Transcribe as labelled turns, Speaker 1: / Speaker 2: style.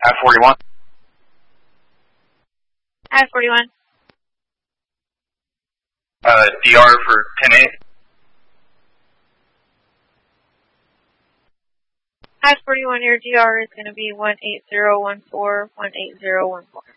Speaker 1: I-41.
Speaker 2: I-41.
Speaker 1: DR for 10-8.
Speaker 2: I-41, your DR is going to be 18014, 18014.